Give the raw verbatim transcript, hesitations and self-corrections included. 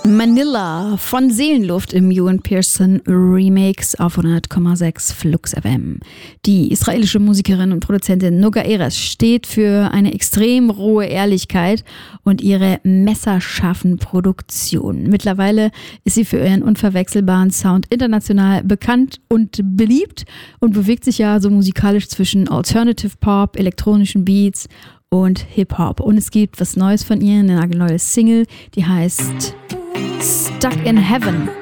Manila von Seelenluft im Ewan Pearson Remix auf hundert Komma sechs Flux F M. Die israelische Musikerin und Produzentin Noga Erez steht für eine extrem rohe Ehrlichkeit und ihre messerscharfen Produktionen. Mittlerweile ist sie für ihren unverwechselbaren Sound international bekannt und beliebt und bewegt sich ja so musikalisch zwischen Alternative Pop, elektronischen Beats und Hip-Hop. Und es gibt was Neues von ihr, eine nagelneue Single, die heißt Stuck in Heaven.